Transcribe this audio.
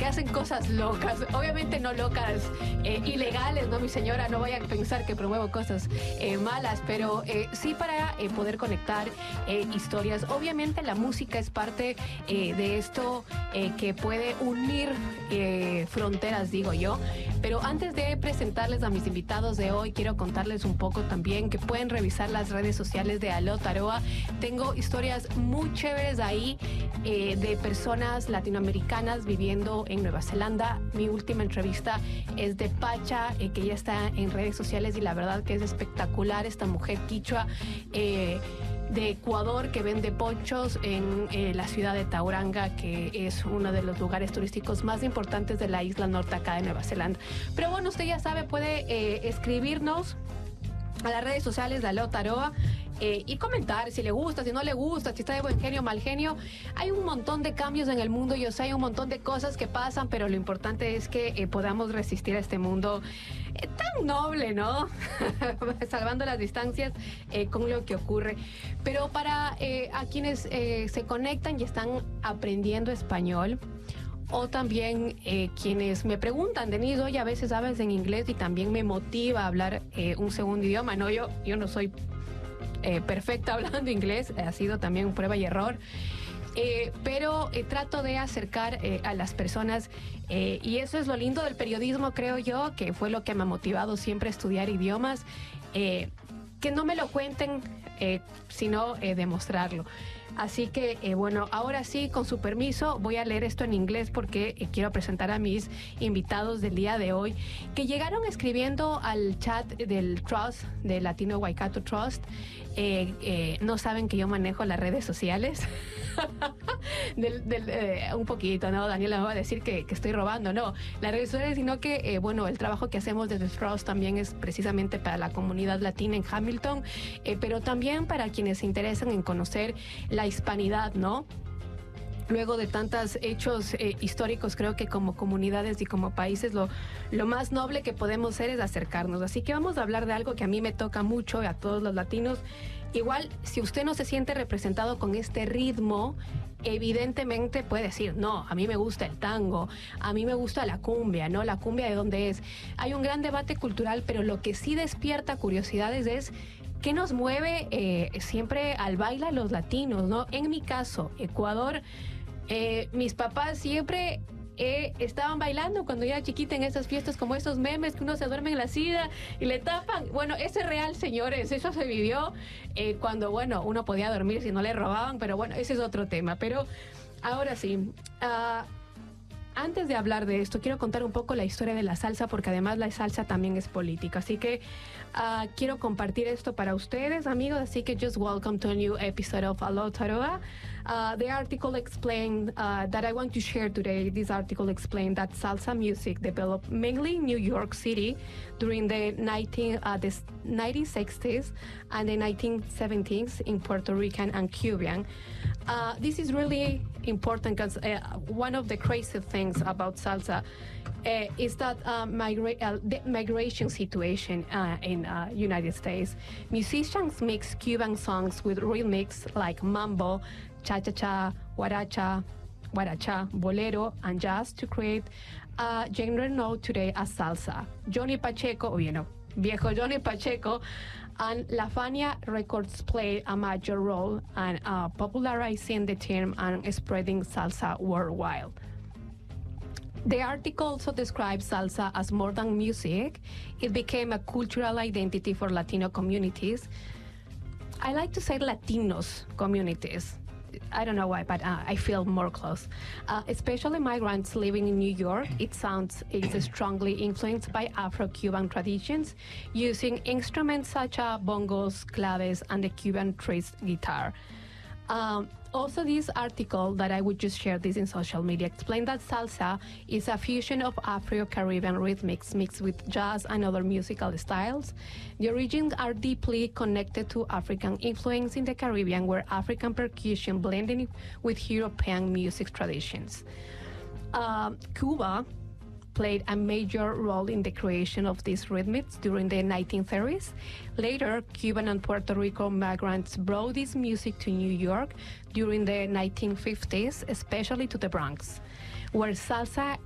hacen cosas locas, obviamente no locas ilegales, no mi señora, no vayan a pensar que promuevo cosas malas, pero sí para poder conectar historias. Obviamente la música es parte de esto que puede unir fronteras, digo yo, pero antes de presentarles a mis invitados de hoy, quiero contarles un poco también que pueden revisar las redes sociales de Aló Taroa. Tengo historias muy chéveres ahí de personas latinoamericanas viviendo en Nueva Zelanda. Mi última entrevista es de Pacha, que ya está en redes sociales y la verdad que es espectacular esta mujer quichua de Ecuador que vende ponchos en la ciudad de Tauranga, que es uno de los lugares turísticos más importantes de la isla norte acá de Nueva Zelanda. Pero bueno, usted ya sabe, puede escribirnos a las redes sociales de Aló Taroa y comentar si le gusta, si no le gusta, si está de buen genio o mal genio. Hay un montón de cambios en el mundo, yo sé, hay un montón de cosas que pasan, pero lo importante es que podamos resistir a este mundo tan noble, ¿no? Salvando las distancias con lo que ocurre. Pero para a quienes se conectan y están aprendiendo español, o también quienes me preguntan, Denise, oye, a veces hablas en inglés y también me motiva a hablar un segundo idioma. No, yo no soy perfecta hablando inglés, ha sido también prueba y error. Pero trato de acercar a las personas y eso es lo lindo del periodismo, creo yo, que fue lo que me ha motivado siempre a estudiar idiomas, que no me lo cuenten, sino demostrarlo. Así que, bueno, ahora sí, con su permiso, voy a leer esto en inglés porque quiero presentar a mis invitados del día de hoy, que llegaron escribiendo al chat del Trust, de Latino Waikato Trust. No saben que yo manejo las redes sociales. Un poquito, ¿no? Daniela me va a decir que estoy robando, no, las redes sociales, sino que, bueno, el trabajo que hacemos desde Trust también es precisamente para la comunidad latina en Hamilton, pero también para quienes se interesan en conocer la hispanidad, ¿no? Luego de tantos hechos históricos, creo que como comunidades y como países lo más noble que podemos ser es acercarnos. Así que vamos a hablar de algo que a mí me toca mucho, a todos los latinos. Igual, si usted no se siente representado con este ritmo, evidentemente puede decir, no, a mí me gusta el tango, a mí me gusta la cumbia, ¿no? La cumbia, ¿de dónde es? Hay un gran debate cultural, pero lo que sí despierta curiosidades es ¿qué nos mueve siempre al baile a los latinos, ¿no? En mi caso, Ecuador, mis papás siempre estaban bailando cuando yo era chiquita en esas fiestas, como esos memes que uno se duerme en la silla y le tapan. Bueno, eso es real, señores, eso se vivió cuando, bueno, uno podía dormir si no le robaban, pero bueno, ese es otro tema. Pero ahora sí, antes de hablar de esto, quiero contar un poco la historia de la salsa, porque además la salsa también es política. Así que quiero compartir esto para ustedes, amigos. Así que just welcome to a new episode of Aló Taroa. The article explained that I want to share today. This article explained that salsa music developed mainly in New York City during the 1960s and the 1970s in Puerto Rican and Cuban. This is really important because one of the crazy things about salsa is that the migration situation in United States. Musicians mix Cuban songs with remix like mambo, cha-cha-cha, guaracha, bolero, and jazz to create a genre known today as salsa. Johnny Pacheco, viejo Johnny Pacheco, and La Fania Records played a major role in popularizing the term and spreading salsa worldwide. The article also describes salsa as more than music. It became a cultural identity for Latino communities. I like to say Latinos communities. I don't know why, but I feel more close. Especially migrants living in New York, it's strongly influenced by Afro-Cuban traditions, using instruments such as bongos, claves, and the Cuban trace guitar. Also, this article that I would just share this in social media explained that salsa is a fusion of Afro-Caribbean rhythms mixed with jazz and other musical styles. The origins are deeply connected to African influence in the Caribbean, where African percussion blended with European music traditions. Cuba played a major role in the creation of these rhythms during the 1930s. Later, Cuban and Puerto Rico migrants brought this music to New York during the 1950s, especially to the Bronx, where salsa